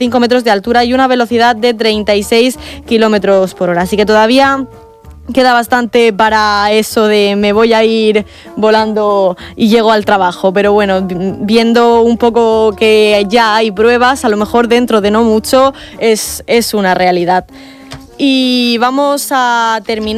5 metros de altura y una velocidad de 36 kilómetros por hora. Así que todavía queda bastante para eso de me voy a ir volando y llego al trabajo, pero bueno, viendo un poco que ya hay pruebas, a lo mejor dentro de no mucho es una realidad. Y vamos a terminar